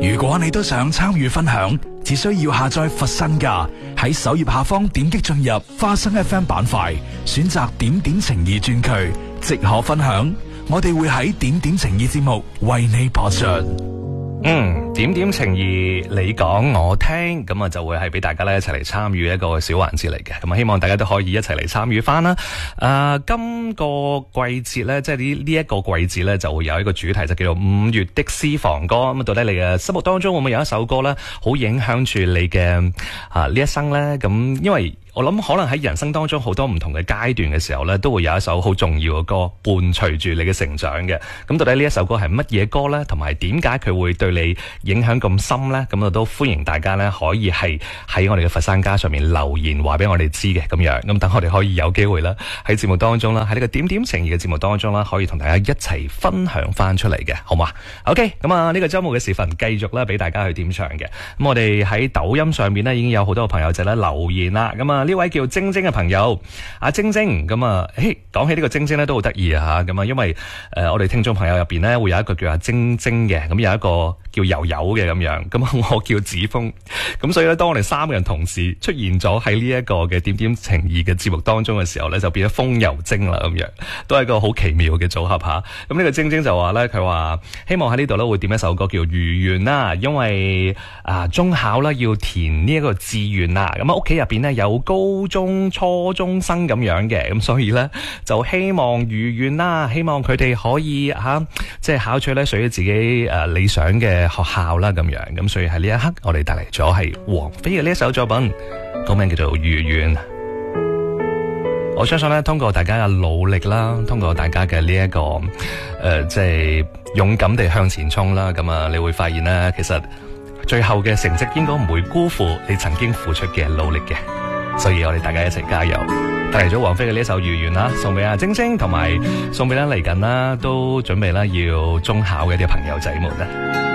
如果你都想參與分享，只需要下載佛山架，喺首頁下方點擊進入花生 FM 板塊，選擇點點情意專區，即可分享。我哋會喺點點情意節目為你播出。 點點情意你講我聽，咁啊就會係俾大家咧一齊嚟參與一個小環節嚟嘅，咁啊希望大家都可以一齊嚟參與翻啦。今個季節咧，即係呢一個季節咧，就會有一個主題就叫做5月的私房歌。咁到底你嘅心目當中會唔會有一首歌咧，好影響住你嘅呢一生咧？咁因為我諗可能喺人生當中好多唔同嘅階段嘅時候咧，都會有一首好重要嘅歌伴隨住你嘅成長嘅。咁到底呢一首歌係乜嘢歌咧？同埋點解佢會對你影響咁深咧？咁啊都歡迎大家咧可以係喺我哋嘅佛山家上面留言話俾我哋知嘅咁樣。咁等我哋可以有機會啦喺節目當中啦，喺呢個點點情意嘅節目當中啦，可以同大家一齊分享翻出嚟嘅，好嘛 ？OK， 咁啊呢個周末嘅時分繼續咧俾大家去點唱嘅。咁我哋喺抖音上面咧已經有好多朋友仔咧留言啦。咁啊呢位叫晶晶嘅朋友，阿晶晶，咁啊，講起呢個晶晶咧都好得意啊吓，咁啊，因為我哋聽眾朋友入邊咧會有一個叫阿晶晶嘅，咁有一個叫柔柔嘅咁樣，咁我叫子峰，咁所以咧當我哋3個人同時出現咗喺呢一個嘅點點情意嘅節目當中嘅時候咧，就變咗風柔晶啦咁樣，都係一個好奇妙嘅組合吓。咁呢個晶晶就話咧，佢話希望喺呢度咧會點一首歌叫如願啦，因為中考啦要填呢一個志願啦，咁啊屋企入邊咧有高中初中生咁樣嘅，咁所以咧就希望如願啦，希望佢哋可以即係考取咧屬於自己理想嘅學校啦咁樣，咁所以喺呢一刻我哋帶嚟咗係王菲嘅呢一首作品，個名叫做如願。我相信咧通過大家嘅努力啦，通過大家嘅呢一個即係勇敢地向前衝啦，咁啊你會發現咧其實最後嘅成績應該唔會辜負你曾經付出嘅努力嘅。所以我哋大家一齊加油，帶嚟咗王菲嘅呢一首《如願》啦，送俾阿晶晶，同埋送俾咧嚟緊啦，都準備啦要中考嘅啲朋友仔們啦。